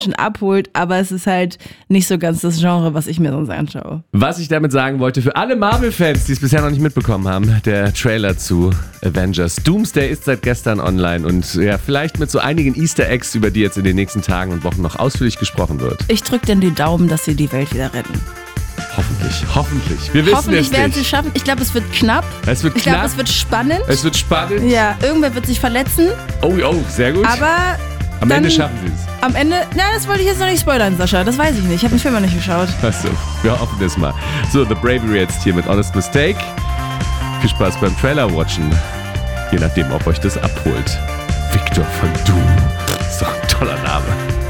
abholt, aber es ist halt nicht so ganz das Genre, was ich mir sonst anschaue. Was ich damit sagen wollte, für alle Marvel-Fans, die es bisher noch nicht mitbekommen haben, der Trailer zu Avengers Doomsday ist seit gestern online und ja, vielleicht mit so einigen Easter Eggs, über die jetzt in den nächsten Tagen und Wochen noch ausführlich gesprochen wird. Ich drücke denn die Daumen, dass sie die Welt wieder retten. Hoffentlich. Wir wissen Hoffentlich es werden nicht. sie schaffen. Ich glaube, es wird knapp. Es wird Ich glaube, es wird spannend. Es wird spannend. Ja, irgendwer wird sich verletzen. Oh, sehr gut. Aber Am Ende schaffen sie es. Am Ende, das wollte ich jetzt noch nicht spoilern, Sascha. Das weiß ich nicht. Ich habe den Film noch nicht geschaut. Achso, wir hoffen das mal. So, The Bravery jetzt hier mit Honest Mistake. Viel Spaß beim Trailer-Watchen. Je nachdem, ob euch das abholt. Victor von Doom. Ist doch ein toller Name.